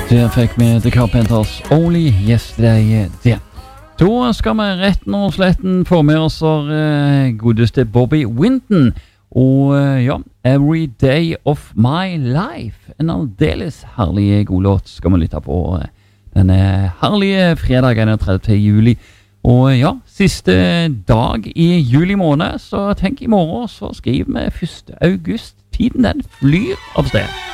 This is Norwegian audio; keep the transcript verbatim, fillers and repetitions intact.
Der fikk vi The Carpenters Only Yesterday der. Da skal vi retten og sletten få med oss uh, godeste Bobby Winton. Og uh, ja, Every Day of My Life. En aldeles herlig god låt skal vi lytte på uh, denne herlige fredagen tredivte juli. Og ja, siste dag i juli måned, så tenk i morgen så skriver vi første august. Tiden den flyr av sted.